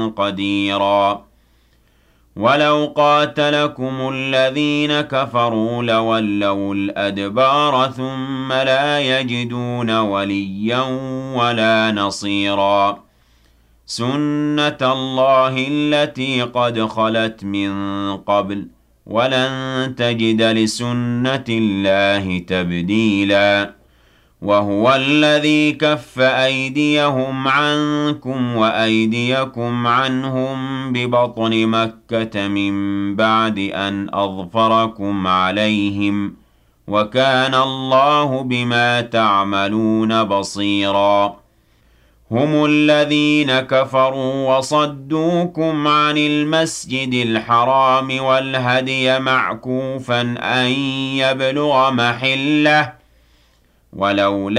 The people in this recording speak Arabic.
قديرا ولو قاتلكم الذين كفروا لولوا الأدبار ثم لا يجدون وليا ولا نصيرا سنة الله التي قد خلت من قبل ولن تجد لسنة الله تبديلا وهو الذي كف أيديهم عنكم وأيديكم عنهم ببطن مكة من بعد أن أظفركم عليهم وكان الله بما تعملون بصيرا هم الذين كفروا وصدوكم عن المسجد الحرام والهدي معكوفا أن يبلغ محله ولولا